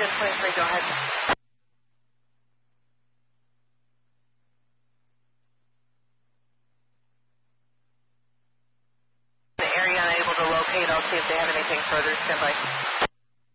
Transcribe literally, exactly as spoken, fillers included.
Oregon twenty-three, go ahead. The area unable to locate. I'll see if they have anything further. Stand by.